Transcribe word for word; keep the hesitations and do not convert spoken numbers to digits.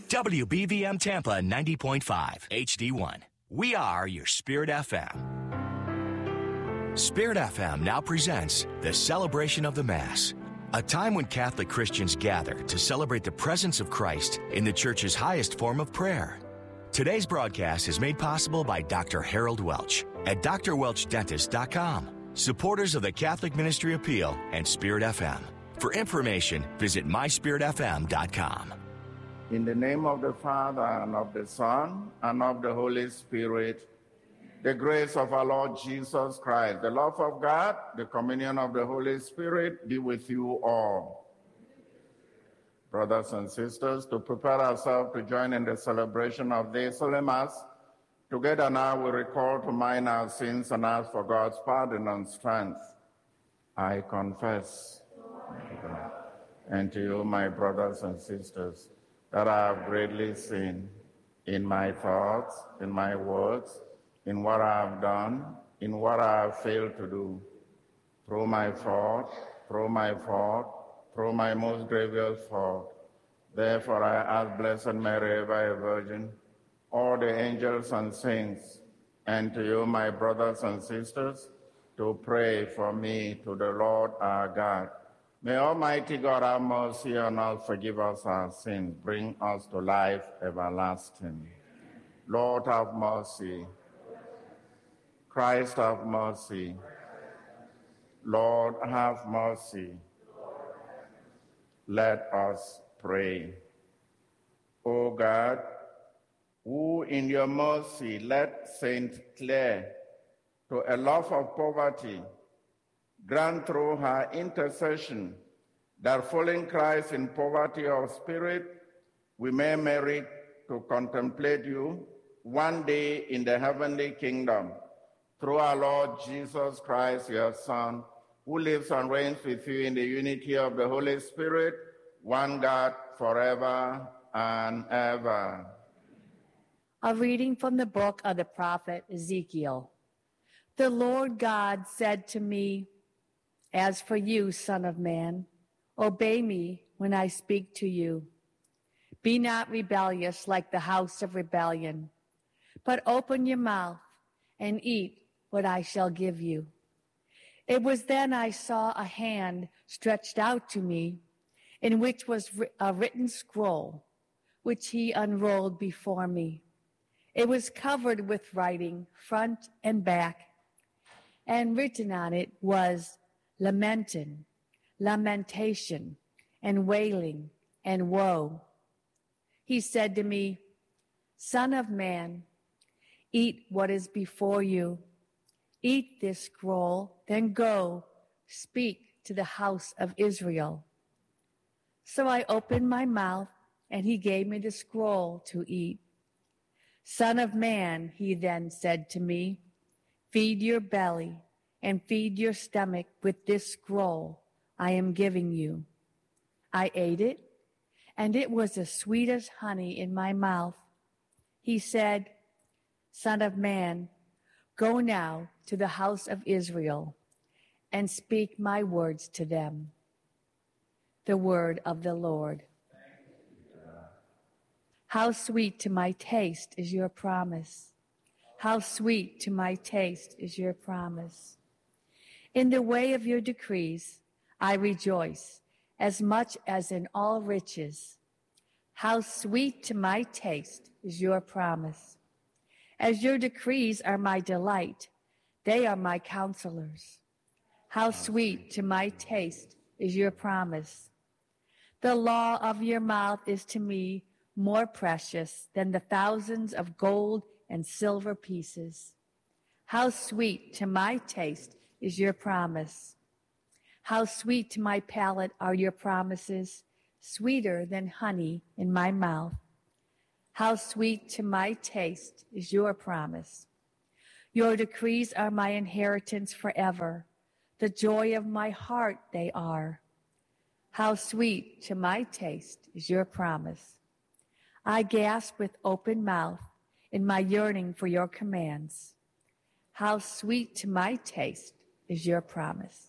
W B V M Tampa ninety point five H D one. We are your Spirit F M. Spirit F M now presents the Celebration of the Mass, a time when Catholic Christians gather to celebrate the presence of Christ in the Church's highest form of prayer. Today's broadcast is made possible by Doctor Harold Welch at d r welch dentist dot com, supporters of the Catholic Ministry Appeal and Spirit F M. For information, visit my spirit f m dot com. In the name of the Father, and of the Son, and of the Holy Spirit, the grace of our Lord Jesus Christ, the love of God, the communion of the Holy Spirit be with you all. Brothers and sisters, to prepare ourselves to join in the celebration of this Holy Mass, together now we recall to mind our sins and ask for God's pardon and strength. I confess, and to you, my brothers and sisters, that I have greatly sinned in my thoughts, in my words, in what I have done, in what I have failed to do. Through my fault, through my fault, through my most grievous fault. Therefore I ask Blessed Mary, ever a Virgin, all the angels and saints, and to you, my brothers and sisters, to pray for me to the Lord our God. May Almighty God have mercy on us, forgive us our sins, bring us to life everlasting. Lord, have mercy. Christ, have mercy. Lord, have mercy. Let us pray. O God, who in your mercy led Saint Clare to a love of poverty, grant through her intercession that following Christ in poverty of spirit, we may merit to contemplate you one day in the heavenly kingdom, through our Lord Jesus Christ, your Son, who lives and reigns with you in the unity of the Holy Spirit, one God, forever and ever. A reading from the book of the prophet Ezekiel. The Lord God said to me, "As for you, Son of man, obey me when I speak to you. Be not rebellious like the house of rebellion, but open your mouth and eat what I shall give you." It was then I saw a hand stretched out to me, in which was a written scroll, which he unrolled before me. It was covered with writing, front and back, and written on it was lamenting, lamentation, and wailing, and woe. He said to me, "Son of man, eat what is before you. Eat this scroll, then go, speak to the house of Israel." So I opened my mouth, and he gave me the scroll to eat. "Son of man," he then said to me, "feed your belly and feed your stomach with this scroll I am giving you." I ate it, and it was as sweet as honey in my mouth. He said, "Son of man, go now to the house of Israel and speak my words to them." The word of the Lord. How sweet to my taste is your promise. How sweet to my taste is your promise. In the way of your decrees, I rejoice as much as in all riches. How sweet to my taste is your promise. As your decrees are my delight, they are my counselors. How sweet to my taste is your promise. The law of your mouth is to me more precious than the thousands of gold and silver pieces. How sweet to my taste is your promise. How sweet to my palate are your promises, sweeter than honey in my mouth. How sweet to my taste is your promise. Your decrees are my inheritance forever. The joy of my heart they are. How sweet to my taste is your promise. I gasp with open mouth in my yearning for your commands. How sweet to my taste is your promise.